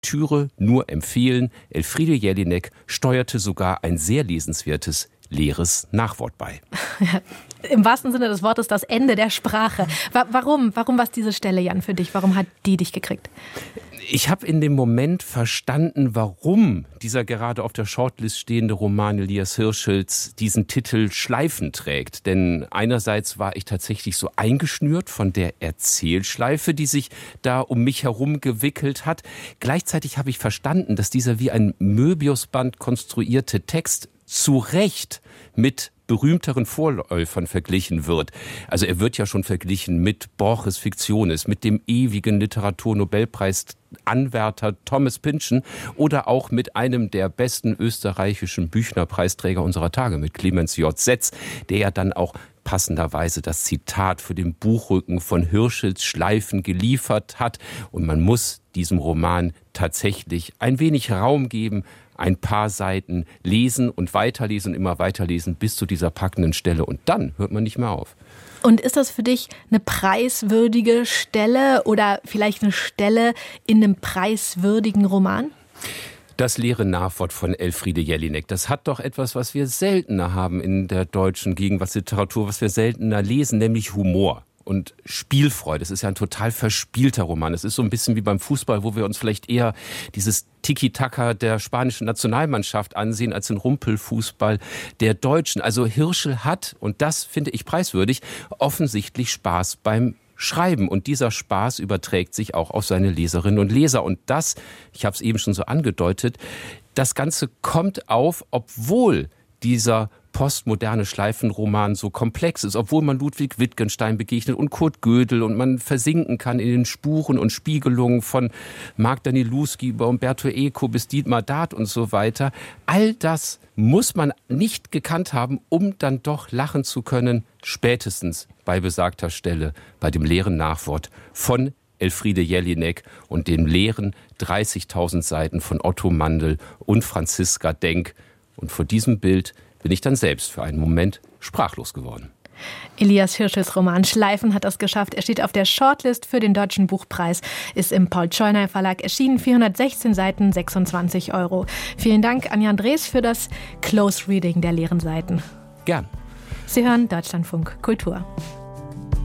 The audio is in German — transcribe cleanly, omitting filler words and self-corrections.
Lektüre nur empfehlen. Elfriede Jelinek steuerte sogar ein sehr lesenswertes leeres Nachwort bei. Im wahrsten Sinne des Wortes das Ende der Sprache. Warum war es diese Stelle, Jan, für dich? Warum hat die dich gekriegt? Ich habe in dem Moment verstanden, warum dieser gerade auf der Shortlist stehende Roman Elias Hirschels diesen Titel Schleifen trägt. Denn einerseits war ich tatsächlich so eingeschnürt von der Erzählschleife, die sich da um mich herum gewickelt hat. Gleichzeitig habe ich verstanden, dass dieser wie ein Möbiusband konstruierte Text zu Recht mit berühmteren Vorläufern verglichen wird. Also er wird ja schon verglichen mit Borges Fictionis, mit dem ewigen Literaturnobelpreisanwärter Thomas Pynchon oder auch mit einem der besten österreichischen Büchner-Preisträger unserer Tage, mit Clemens J. Setz, der ja dann auch passenderweise das Zitat für den Buchrücken von Hirschels Schleifen geliefert hat. Und man muss diesem Roman tatsächlich ein wenig Raum geben, ein paar Seiten lesen und weiterlesen und immer weiterlesen bis zu dieser packenden Stelle. Und dann hört man nicht mehr auf. Und ist das für dich eine preiswürdige Stelle oder vielleicht eine Stelle in einem preiswürdigen Roman? Das leere Nachwort von Elfriede Jelinek, das hat doch etwas, was wir seltener haben in der deutschen Gegenwartsliteratur, was wir seltener lesen, nämlich Humor und Spielfreude. Es ist ja ein total verspielter Roman. Es ist so ein bisschen wie beim Fußball, wo wir uns vielleicht eher dieses Tiki-Taka der spanischen Nationalmannschaft ansehen als den Rumpelfußball der Deutschen. Also Hirschel hat, und das finde ich preiswürdig, offensichtlich Spaß beim Schreiben. Und dieser Spaß überträgt sich auch auf seine Leserinnen und Leser. Und das, ich habe es eben schon so angedeutet, das Ganze kommt auf, obwohl dieser postmoderne Schleifenroman so komplex ist, obwohl man Ludwig Wittgenstein begegnet und Kurt Gödel und man versinken kann in den Spuren und Spiegelungen von Mark Danielewski über Umberto Eco bis Dietmar Dart und so weiter. All das muss man nicht gekannt haben, um dann doch lachen zu können, spätestens bei besagter Stelle, bei dem leeren Nachwort von Elfriede Jelinek und den leeren 30.000 Seiten von Otto Mandl und Franziska Denk. Und vor diesem Bild bin ich dann selbst für einen Moment sprachlos geworden. Elias Hirschels Roman Schleifen hat das geschafft. Er steht auf der Shortlist für den Deutschen Buchpreis, ist im Paul-Scheuner Verlag erschienen, 416 Seiten, 26 €. Vielen Dank an Jan Drees für das Close Reading der leeren Seiten. Gern. Sie hören Deutschlandfunk Kultur.